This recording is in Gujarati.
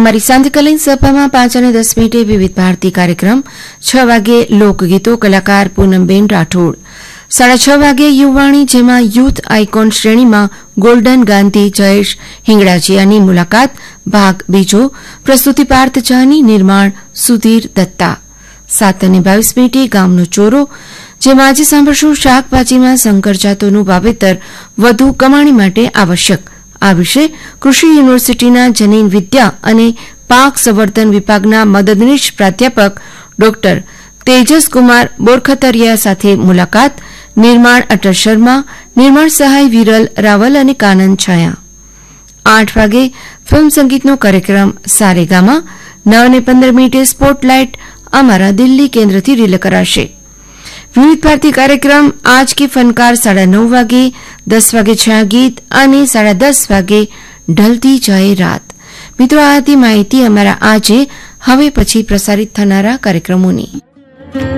અમારી સાંધકાલીન સભામાં 5 અને 10 મિનિટે વિવિધ ભારતી કાર્યક્રમ, 6 વાગે લોકગીતો, કલાકાર પૂનમબેન રાઠોડ, 6:30 વાગે યુવાણી, જેમાં યુથ આઇકોન શ્રેણીમાં ગોલ્ડન ગાંધી જયેશ હિંગળાજીયાની મુલાકાત, ભાગ બીજો, પ્રસ્તુતિ પાર્થ જાની, નિર્માણ સુધીર દત્તા. 7 અને 22 મિનિટે ગામનો ચોરો, જેમાં આજે સાંભળશું શાકભાજીમાં સંકર જાતોનું વાવેતર વધુ કમાણી માટે આવશ્યક. આ વિશે કૃષિ યુનિવર્સિટીના જનીન વિદ્યા અને પાક સંવર્ધન વિભાગના મદદનીશ પ્રાધ્યાપક ડોક્ટર તેજસકુમાર બોરખતરિયા સાથે મુલાકાત, નિર્માણ અટલ શર્મા, નિર્માણ સહાય વિરલ રાવલ અને કાનન છાયા. 8 વાગે ફિલ્મ સંગીતનો કાર્યક્રમ સારેગામા. 9:15 સ્પોટલાઇટ અમારા દિલ્હી કેન્દ્રથી રિલે કરાશે. વિવિધ ભારતી કાર્યક્રમ આજ કે ફનકાર 9:30 વાગે, 10 વાગે છાયા ગીત અને 10:30 વાગે ઢલતી જાય રાત. મિત્રો, આ હતી માહિતી અમારા આજે હવે પછી પ્રસારિત થનારા કાર્યક્રમોની.